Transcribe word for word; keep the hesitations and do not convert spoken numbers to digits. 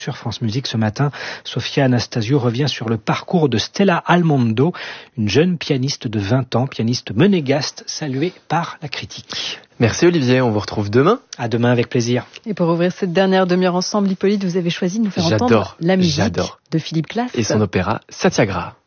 Sur France Musique ce matin, Sofia Anastasio revient sur le parcours de Stella Almondo, une jeune pianiste de vingt ans, pianiste monégasque, saluée par la critique. Merci Olivier, on vous retrouve demain. À demain avec plaisir. Et pour ouvrir cette dernière demi-heure ensemble, Hippolyte, vous avez choisi de nous faire J'adore, entendre la musique j'adore. de Philippe Glass. Et son opéra Satyagraha.